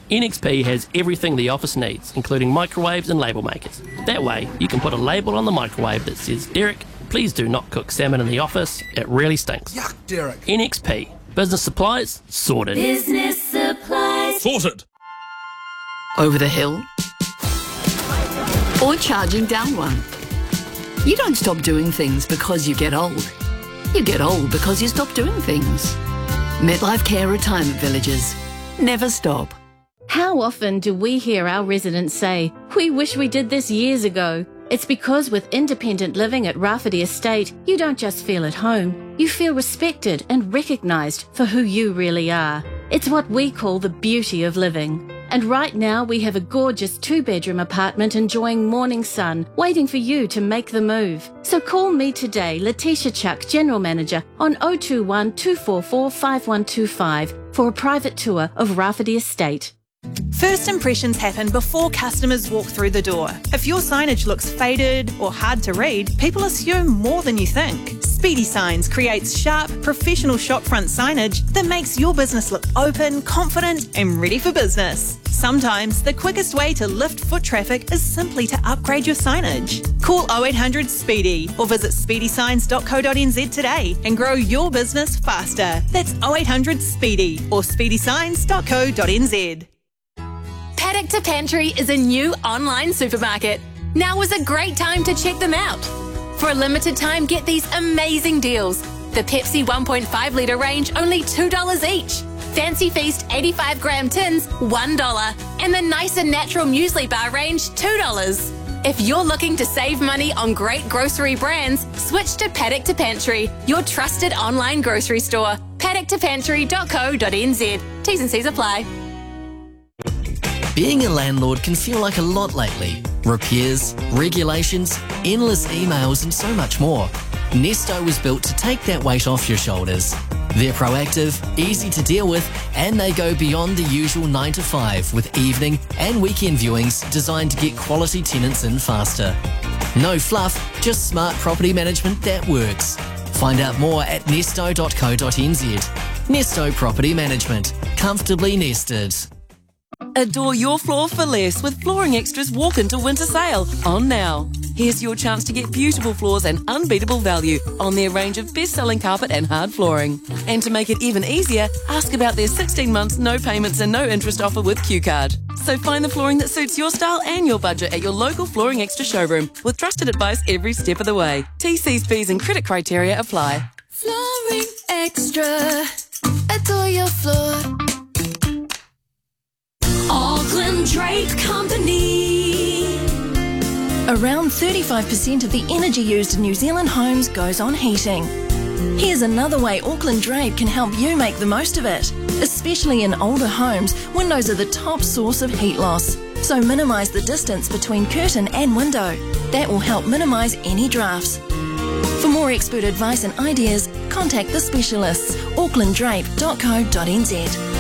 NXP has everything the office needs, including microwaves and label makers. That way, you can put a label on the microwave that says, "Derek, please do not cook salmon in the office. It really stinks." Yuck, Derek. NXP. Business supplies, sorted. Business supplies. Sorted. Over the hill? Or charging down one? You don't stop doing things because you get old. You get old because you stop doing things. MetLife Care Retirement Villages. Never stop. How often do we hear our residents say, "We wish we did this years ago"? It's because with independent living at Rafferty Estate, you don't just feel at home, you feel respected and recognised for who you really are. It's what we call the beauty of living. And right now we have a gorgeous 2-bedroom apartment enjoying morning sun, waiting for you to make the move. So call me today, Letitia Chuck, General Manager, on 021 244 5125 for a private tour of Rafferty Estate. First impressions happen before customers walk through the door. If your signage looks faded or hard to read, people assume more than you think. Speedy Signs creates sharp, professional shopfront signage that makes your business look open, confident and ready for business. Sometimes the quickest way to lift foot traffic is simply to upgrade your signage. Call 0800 SPEEDY or visit speedysigns.co.nz today and grow your business faster. That's 0800 SPEEDY or speedysigns.co.nz. Paddock to Pantry is a new online supermarket. Now is a great time to check them out. For a limited time, get these amazing deals. The Pepsi 1.5 litre range, only $2 each. Fancy Feast 85 gram tins, $1. And the Nice and Natural Muesli Bar range, $2. If you're looking to save money on great grocery brands, switch to Paddock to Pantry, your trusted online grocery store. paddocktopantry.co.nz. T's and C's apply. Being a landlord can feel like a lot lately. Repairs, regulations, endless emails and so much more. Nesto was built to take that weight off your shoulders. They're proactive, easy to deal with, and they go beyond the usual 9 to 5 with evening and weekend viewings designed to get quality tenants in faster. No fluff, just smart property management that works. Find out more at nesto.co.nz. Nesto Property Management. Comfortably nested. Adore your floor for less with Flooring Extra's Walk Into Winter Sale on now. Here's your chance to get beautiful floors and unbeatable value on their range of best-selling carpet and hard flooring. And to make it even easier, ask about their 16 months no payments and no interest offer with Q-Card. So find the flooring that suits your style and your budget at your local Flooring Extra showroom with trusted advice every step of the way. TC's, fees and credit criteria apply. Flooring Extra. Adore your floor. Auckland Drape Company. Around 35% of the energy used in New Zealand homes goes on heating. Here's another way Auckland Drape can help you make the most of it. Especially in older homes, windows are the top source of heat loss. So minimise the distance between curtain and window. That will help minimise any drafts. For more expert advice and ideas, contact the specialists, aucklanddrape.co.nz.